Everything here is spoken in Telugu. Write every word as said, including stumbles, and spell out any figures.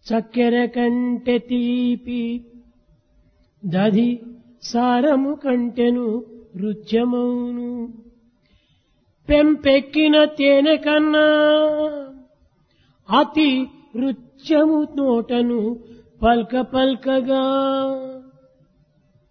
చక్కెర కంటె తీపి దధి సారము కంటెను రుచ్యమౌను. పెంపెక్కిన తేనె కన్నా అతి రుచ్యము నోటను పల్క పల్కగా